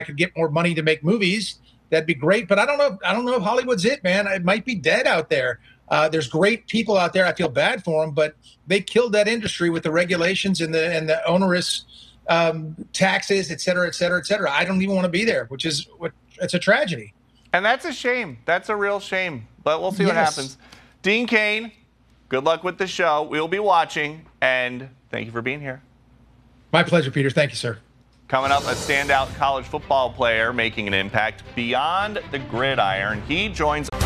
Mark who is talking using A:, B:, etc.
A: could get more money to make movies, that'd be great. But I don't know. I don't know if Hollywood's it, man. It might be dead out there. There's great people out there. I feel bad for them, but they killed that industry with the regulations and the onerous taxes, et cetera, et cetera, et cetera. I don't even want to be there, it's a tragedy.
B: And that's a shame. That's a real shame. But we'll see what happens. Dean Cain, good luck with the show. We'll be watching, and thank you for being here.
A: My pleasure, Peter. Thank you, sir.
B: Coming up, a standout college football player making an impact beyond the gridiron. He joins